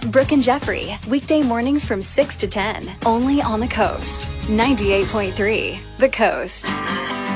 Brooke and Jeffrey, weekday mornings from 6 to 10, only on The Coast. 98.3, The Coast.